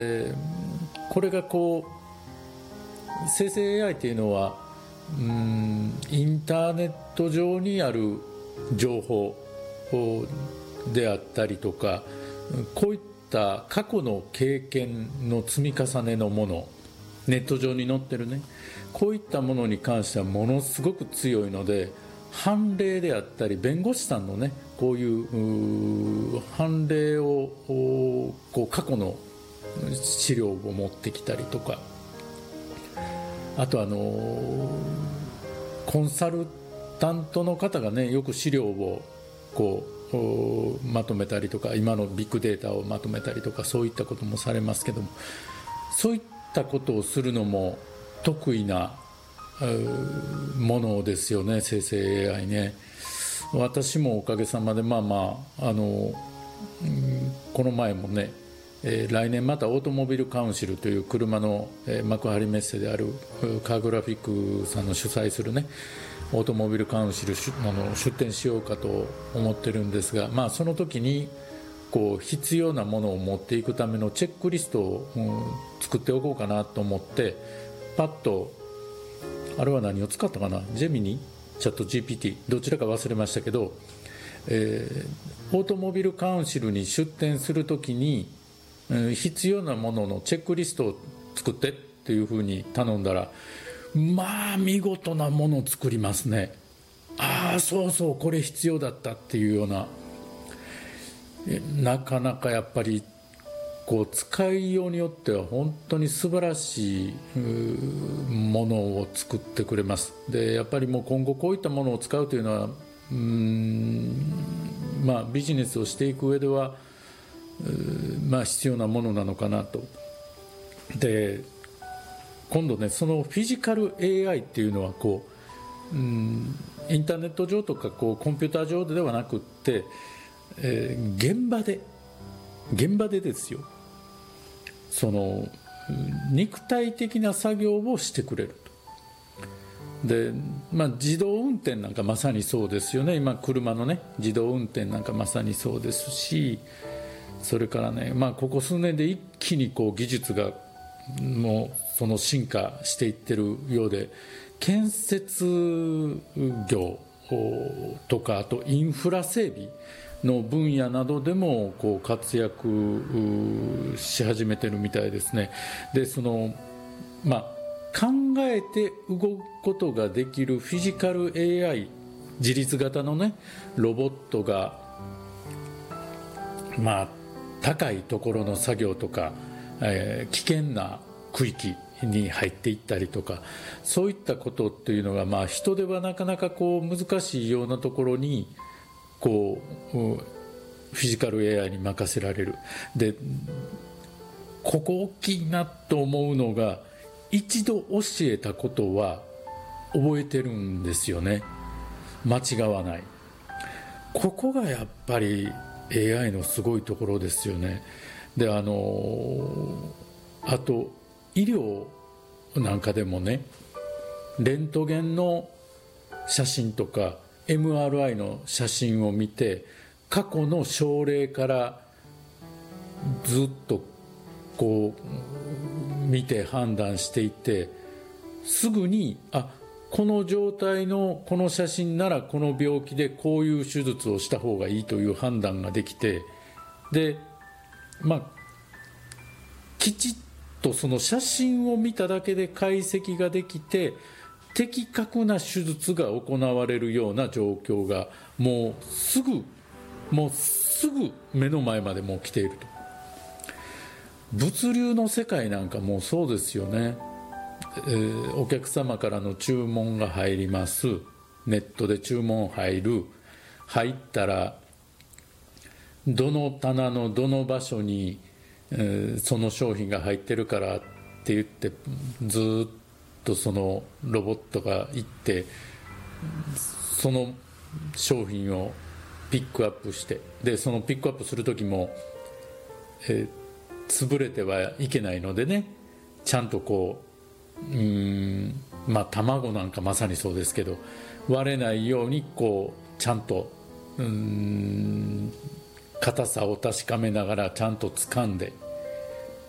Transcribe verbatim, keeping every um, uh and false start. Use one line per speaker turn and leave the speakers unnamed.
えー、これがこう生成 エーアイ というのはうーんインターネット上にある情報であったりとか、こういった過去の経験の積み重ねのもの、ネット上に載ってるね、こういったものに関してはものすごく強いので、判例であったり弁護士さんのね、こういう判例をこう過去の資料を持ってきたりとか、あとあのコンサルタントの方がね、よく資料をこうまとめたりとか、今のビッグデータをまとめたりとか、そういったこともされますけども、そういったことをするのも得意なものですよね、生成 エーアイ ね。私もおかげさまでまあまああのこの前もね、えー、来年またオートモビルカウンシルという車の、えー、幕張メッセであるカーグラフィックさんの主催するね、オートモビルカウンシルあの出展しようかと思ってるんですが、まあ、その時にこう必要なものを持っていくためのチェックリストを、うん、作っておこうかなと思って、パッとあれは何を使ったかな、ジェミニ、チャット ジーピーティー、どちらか忘れましたけど、えー、オートモビルカウンシルに出展するときに、えー、必要なもののチェックリストを作ってっていうふうに頼んだら、まあ見事なものを作りますね。ああそうそう、これ必要だったっていうような、なかなかやっぱりこう使いようによっては本当に素晴らしいものを作ってくれます。でやっぱりもう今後こういったものを使うというのは、うーん、まあ、ビジネスをしていく上では、まあ、必要なものなのかなと。で今度ね、そのフィジカル エーアイ っていうのはこう、うん、インターネット上とかこうコンピューター上ではなくって、えー、現場で現場でですよ、その肉体的な作業をしてくれると。で、まあ、自動運転なんかまさにそうですよね。今車のね、自動運転なんかまさにそうですし、それからね、まあ、ここ数年で一気にこう技術がもうその進化していってるようで、建設業とか、あとインフラ整備の分野などでもこう活躍し始めてるみたいですね。でその、まあ、考えて動くことができるフィジカル エーアイ、 自律型のねロボットが、まあ、高いところの作業とか、えー、危険な区域に入っていったりとか、そういったことっていうのが、まあ、人ではなかなかこう難しいようなところにこうフィジカル エーアイ に任せられる。でここ大きいなと思うのが、一度教えたことは覚えてるんですよね、間違わない。ここがやっぱり エーアイ のすごいところですよね。であのあと医療なんかでもね、レントゲンの写真とか エムアールアイ の写真を見て、過去の症例からずっとこう見て判断していって、すぐにあこの状態のこの写真ならこの病気でこういう手術をした方がいいという判断ができて、でまあきちっとその写真を見ただけで解析ができて、的確な手術が行われるような状況がもうすぐもうすぐ目の前までもう来ていると。物流の世界なんかもそうですよね。えー、お客様からの注文が入ります、ネットで注文入る、入ったらどの棚のどの場所に、えー、その商品が入ってるからって言ってずっとそのロボットが行って、その商品をピックアップして、でそのピックアップする時も、えー潰れてはいけないのでね、ちゃんとこう、うーんまあ卵なんかまさにそうですけど、割れないようにこうちゃんとうーん硬さを確かめながらちゃんと掴んで